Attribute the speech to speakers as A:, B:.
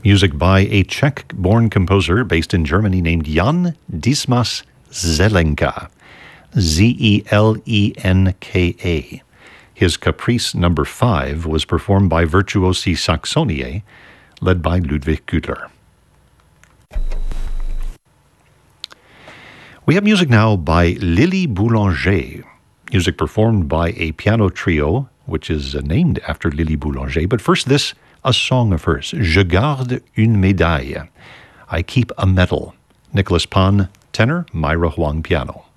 A: Music by a Czech-born composer based in Germany named Jan Dismas Zelenka, Zelenka. His Caprice No. 5 was performed by Virtuosi Saxoniae, led by Ludwig Gütler. We have music now by Lily Boulanger, music performed by a piano trio, which is named after Lily Boulanger. But first this, a song of hers, Je garde une médaille, I keep a medal. Nicholas Pan, tenor, Myra Huang, piano.